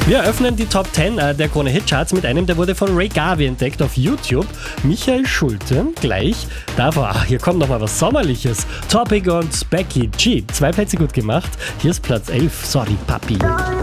Wir öffnen die Top 10 der Krone Hitcharts mit einem, der wurde von Ray Garvey entdeckt auf YouTube. Michael Schulte, gleich. Davor, hier kommt nochmal was Sommerliches. Topic und Becky G. 2 Plätze gut gemacht. Hier ist Platz 11. Sorry, Papi.